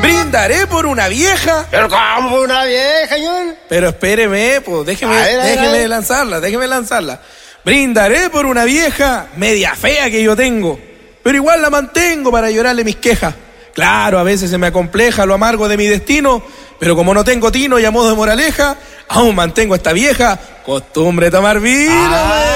Brindaré por una vieja. ¿Pero cómo por una vieja, señor? Pero espéreme, pues, déjeme lanzarla. Brindaré por una vieja media fea que yo tengo, pero igual la mantengo para llorarle mis quejas. Claro, a veces se me acompleja lo amargo de mi destino, pero como no tengo tino y a modo de moraleja, aún mantengo a esta vieja costumbre de tomar vino.